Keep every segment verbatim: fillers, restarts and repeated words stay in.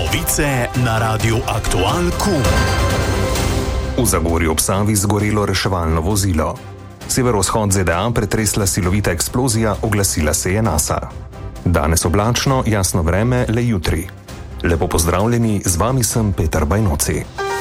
Novice na Radiu Aktual Kum. V Zagorju ob Savi zgorelo reševalno vozilo. Severovzhod Z D A pretresla silovita eksplozija, oglasila se je NASA. Danes oblačno, jasno vreme, le jutri. Lepo pozdravljeni, z vami sem Peter Bajnoci.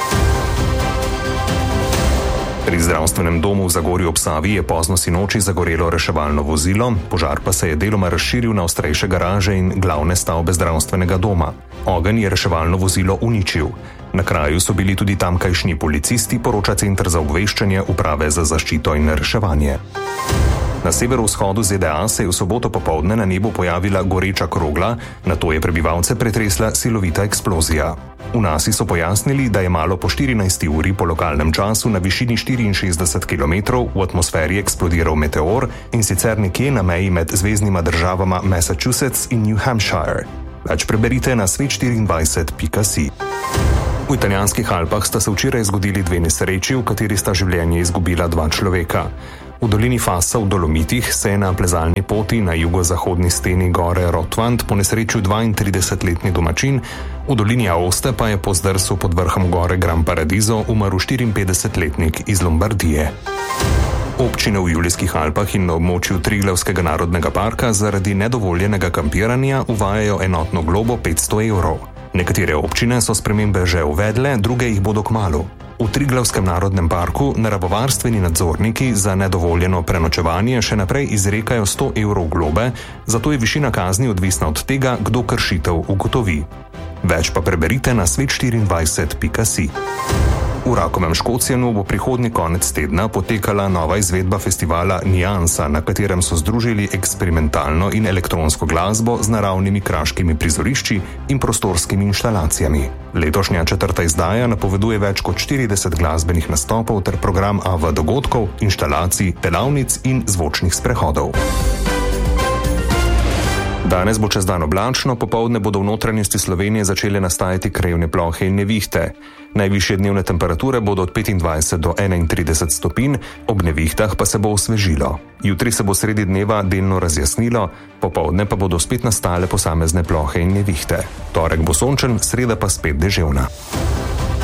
Pri zdravstvenem domu v Zagorju ob Savi je pozno sinoči zagorelo reševalno vozilo, požar pa se je deloma razširil na ostrejše garaže in glavne stavbe zdravstvenega doma. Ogenj je reševalno vozilo uničil. Na kraju so bili tudi tamkajšnji policisti, poroča Center za obveščanje Uprave za zaščito in reševanje. Na severovzhodu Z D A se je v soboto popoldne na nebu pojavila goreča krogla, nato je prebivalce pretresla silovita eksplozija. V NASA so pojasnili, da je malo po štirinajsti uri po lokalnem času na višini štiriinšestdeset kilometrov v atmosferi eksplodiral meteor, in sicer nekje na meji med zveznima državama Massachusetts in New Hampshire. Več preberite na svet štiriindvajset pika si. V italijanskih Alpah sta se včeraj zgodili dve nesreči, v kateri sta življenje izgubila dva človeka. V dolini Fassa v Dolomitih se je na plezalni poti na jugozahodni steni gore Rotvant ponesrečil dvaintridesetletni domačin, v dolini Aoste pa je po zdrsu pod vrhom gore Gran Paradiso umrl štiriinpetdesetletnik iz Lombardije. Občine v Julijskih Alpah in na območju Triglavskega narodnega parka zaradi nedovoljenega kampiranja uvajajo enotno globo petsto evrov. Nekatere občine so spremembe že uvedle, druge jih bodo kmalu. V Triglavskem narodnem parku naravovarstveni nadzorniki za nedovoljeno prenočevanje še naprej izrekajo sto evrov globe, zato je višina kazni odvisna od tega, kdo kršitev ugotovi. Več pa preberite na svet štiriindvajset pika si. V Rakovem Škocjanu bo prihodnji konec tedna potekala nova izvedba festivala Niansa, na katerem so združili eksperimentalno in elektronsko glasbo z naravnimi kraškimi prizorišči in prostorskimi inštalacijami. Letošnja četrta izdaja napoveduje več kot štirideset glasbenih nastopov ter program A V dogodkov, inštalacij, delavnic in zvočnih sprehodov. Danes bo čez dan oblačno, popoldne bodo v notranjosti Slovenije začele nastajati krajevne plohe in nevihte. Najvišje dnevne temperature bodo od petindvajset do enaintrideset stopinj, ob nevihtah pa se bo osvežilo. Jutri se bo sredi dneva delno razjasnilo, popoldne pa bodo spet nastale posamezne plohe in nevihte. Torek bo sončen, sreda pa spet deževna.